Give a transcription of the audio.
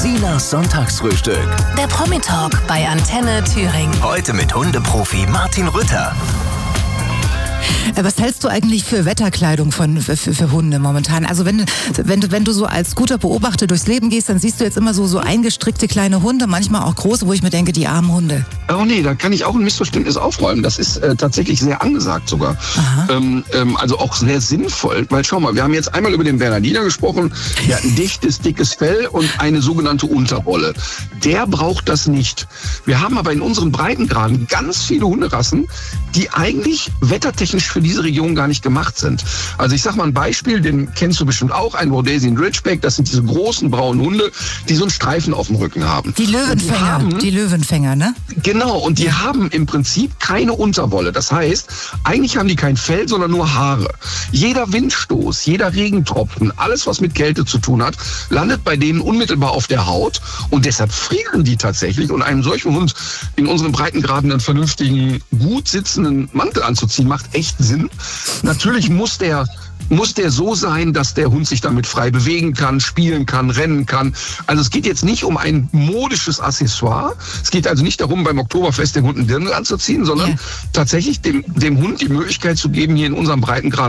Sinas Sonntagsfrühstück. Der Promi-Talk bei Antenne Thüringen. Heute mit Hundeprofi Martin Rütter. Was hältst du eigentlich für Wetterkleidung für Hunde momentan? Also wenn du so als guter Beobachter durchs Leben gehst, dann siehst du jetzt immer so eingestrickte kleine Hunde, manchmal auch große, wo ich mir denke, die armen Hunde. Oh nee, da kann ich auch ein Missverständnis aufräumen. Das ist tatsächlich sehr angesagt sogar. Also auch sehr sinnvoll, weil schau mal, wir haben jetzt einmal über den Bernardiner gesprochen, der hat ein dichtes, dickes Fell und eine sogenannte Unterwolle. Der braucht das nicht. Wir haben aber in unseren Breitengraden ganz viele Hunderassen, die eigentlich wettertechnisch für diese Region gar nicht gemacht sind. Also ich sag mal ein Beispiel, den kennst du bestimmt auch, ein Rhodesian Ridgeback, das sind diese großen braunen Hunde, die so einen Streifen auf dem Rücken haben. Die Löwenfänger, ne? Genau, und die haben im Prinzip keine Unterwolle. Das heißt, eigentlich haben die kein Fell, sondern nur Haare. Jeder Windstoß, jeder Regentropfen, alles was mit Kälte zu tun hat, landet bei denen unmittelbar auf der Haut und deshalb frieren die tatsächlich. Und einem solchen Hund in unseren Breitengraden einen vernünftigen, gut sitzenden Mantel anzuziehen, macht echt Sinn. Natürlich muss der so sein, dass der Hund sich damit frei bewegen kann, spielen kann, rennen kann. Also es geht jetzt nicht um ein modisches Accessoire. Es geht also nicht darum, beim Oktoberfest den Hund einen Dirndl anzuziehen, sondern tatsächlich dem Hund die Möglichkeit zu geben, hier in unserem Breitengrad